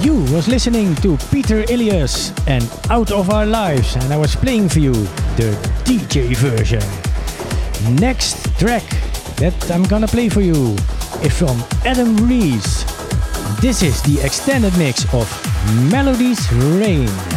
you was listening to Peter Ilias and Out of Our Lives, and I was playing for you the DJ version. Next track that I'm gonna play for you is from Adam Rees. This is the extended mix of Melody's Rain.